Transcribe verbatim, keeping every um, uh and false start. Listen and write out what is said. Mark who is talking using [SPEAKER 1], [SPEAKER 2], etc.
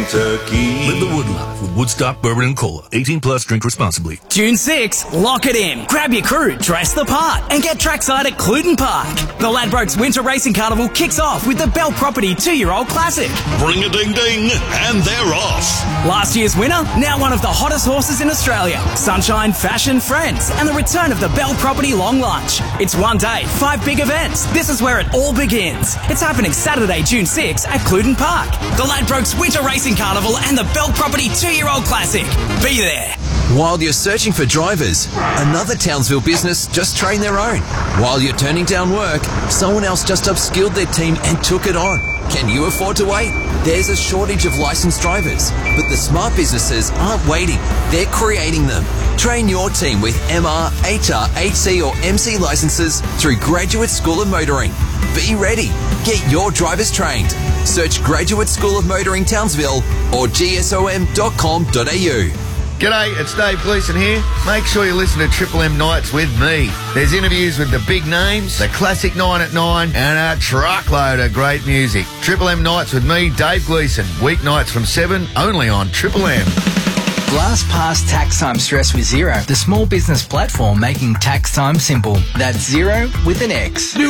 [SPEAKER 1] Kentucky.
[SPEAKER 2] Live the wood life with Woodstock Bourbon and Cola. eighteen plus, drink responsibly.
[SPEAKER 3] June sixth, lock it in. Grab your crew, dress the part, and get trackside at Cluton Park. The Ladbrokes Winter Racing Carnival kicks off with the Bell Property two-year-old classic.
[SPEAKER 4] Ring a ding ding, and they're off.
[SPEAKER 3] Last year's winner, now one of the hottest horses in Australia. Sunshine, Fashion, Friends, and the return of the Bell Property Long Lunch. It's one day, five big events. This is where it all begins. It's happening Saturday, June sixth at Cluton Park. The Ladbrokes Winter Racing Carnival and the Bell Property two-year-old classic. Be there.
[SPEAKER 5] While you're searching for drivers, another Townsville business just trained their own. While you're turning down work, someone else just upskilled their team and took it on. Can you afford to wait? There's a shortage of licensed drivers, but the smart businesses aren't waiting. They're creating them. Train your team with M R, H R, H C or M C licenses through Graduate School of Motoring. Be ready. Get your drivers trained. Search Graduate School of Motoring Townsville or g s o m dot com dot a u.
[SPEAKER 6] G'day, it's Dave Gleeson here. Make sure you listen to Triple M Nights with me. There's interviews with the big names, the classic nine at nine, and a truckload of great music. Triple M Nights with me, Dave Gleeson. Weeknights from seven, only on Triple M.
[SPEAKER 7] GlassPass Tax Time Stress with Xero, the small business platform making tax time simple. That's Xero with an X.